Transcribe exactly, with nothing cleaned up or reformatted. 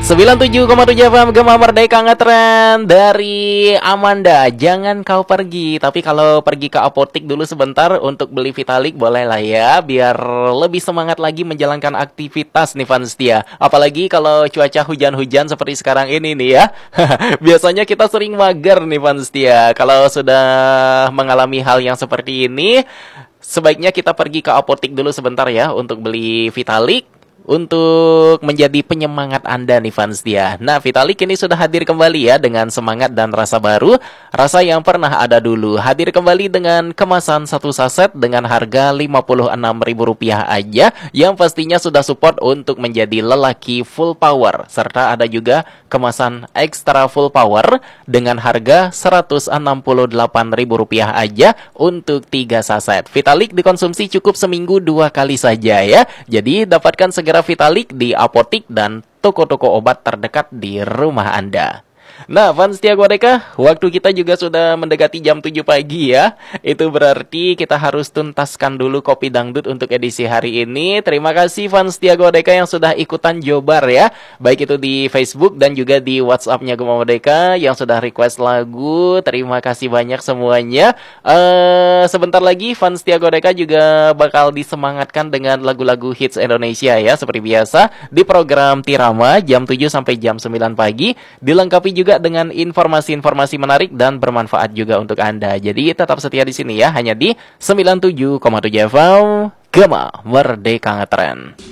sembilan puluh tujuh koma tujuh F M Gema Merdeka ngetren dari Amanda. Jangan kau pergi, tapi kalau pergi ke apotik dulu sebentar untuk beli Vitalik boleh lah ya, biar lebih semangat lagi menjalankan aktivitas nih fans setia. Apalagi kalau cuaca hujan-hujan seperti sekarang ini nih ya. Biasanya kita sering mager nih fans setia. Kalau sudah mengalami hal yang seperti ini, sebaiknya kita pergi ke apotik dulu sebentar ya untuk beli Vitalik, untuk menjadi penyemangat Anda nih fans dia. Nah, Vitalik ini sudah hadir kembali ya dengan semangat dan rasa baru, rasa yang pernah ada dulu. Hadir kembali dengan kemasan satu saset dengan harga lima puluh enam ribu rupiah aja, yang pastinya sudah support untuk menjadi lelaki full power. Serta ada juga kemasan extra full power dengan harga seratus enam puluh delapan ribu rupiah aja untuk tiga saset. Vitalik dikonsumsi cukup seminggu dua kali saja ya. Jadi dapatkan segera Vitalik di apotik dan toko-toko obat terdekat di rumah Anda. Nah, fans Setia Godeka, waktu kita juga sudah mendekati jam tujuh pagi ya. Itu berarti kita harus tuntaskan dulu kopi dangdut untuk edisi hari ini. Terima kasih fans Setia Godeka yang sudah ikutan jobar ya, baik itu di Facebook dan juga di WhatsApp-nya Gema Merdeka yang sudah request lagu. Terima kasih banyak semuanya. uh, Sebentar lagi fans Setia Godeka juga bakal disemangatkan dengan lagu-lagu hits Indonesia ya, seperti biasa di program Tirama jam tujuh sampai jam sembilan pagi, dilengkapi juga dengan informasi-informasi menarik dan bermanfaat juga untuk Anda. Jadi tetap setia di sini ya, hanya di sembilan puluh tujuh koma tujuh F M Gema Merdeka Ngetren.